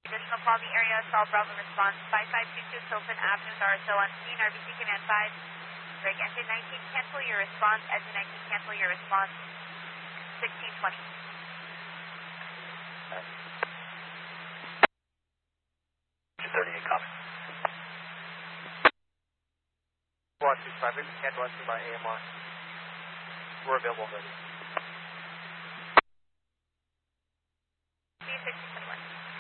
Additional call the area, Sol Bravo response, 5522 Hilton Avenue, RSO on scene, RBC command 5. Break engine 19, cancel your response, engine 19, cancel your response, 1620. 38, copy. 125, cancel SC by AMR. We're available ready. C64